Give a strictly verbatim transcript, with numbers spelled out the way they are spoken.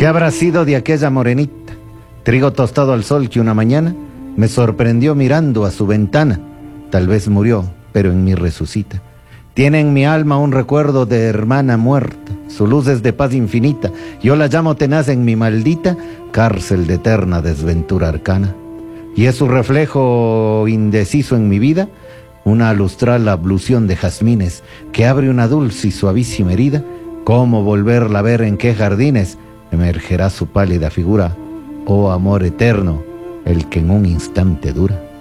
¿Qué habrá sido de aquella morenita? Trigo tostado al sol que una mañana me sorprendió mirando a su ventana. Tal vez murió, pero en mí resucita. Tiene en mi alma un recuerdo de hermana muerta. Su luz es de paz infinita. Yo la llamo tenaz en mi maldita cárcel de eterna desventura arcana. Y es su reflejo indeciso en mi vida, una alustral ablución de jazmines que abre una dulce y suavísima herida. ¿Cómo volverla a ver en qué jardines emergerá su pálida figura? Oh amor eterno, el que en un instante dura.